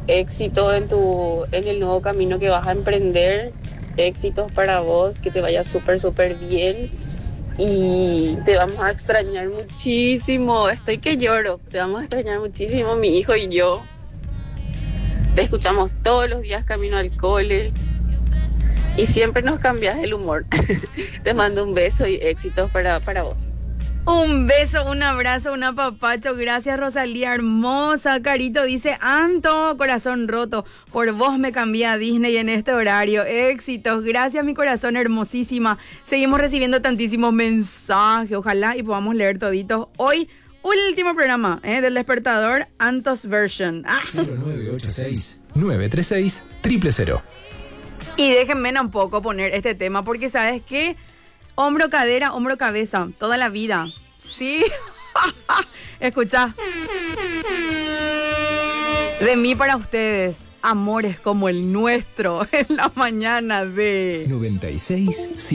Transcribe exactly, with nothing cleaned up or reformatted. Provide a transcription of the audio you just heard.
Éxito en tu, en el nuevo camino que vas a emprender. Éxitos para vos, que te vaya súper, súper bien. Y te vamos a extrañar muchísimo. Estoy que lloro. Te vamos a extrañar muchísimo, mi hijo y yo. Te escuchamos todos los días camino al cole. Y siempre nos cambias el humor. Te mando un beso y éxitos para, para vos. Un beso, un abrazo, un apapacho. Gracias, Rosalía, hermosa. Carito dice, Anto, corazón roto. Por vos me cambié a Disney en este horario. Éxitos. Gracias, mi corazón hermosísima. Seguimos recibiendo tantísimos mensajes. Ojalá y podamos leer toditos. Hoy, último programa ¿eh? del Despertador, Antos Version. Ah. cero nueve ocho seis, nueve tres seis, cero cero cero. Y déjenme un poco poner este tema, porque ¿sabes qué? Hombro, cadera, hombro, cabeza, toda la vida. ¿Sí? Escucha. De mí para ustedes, amores como el nuestro, en la mañana de... noventa y seis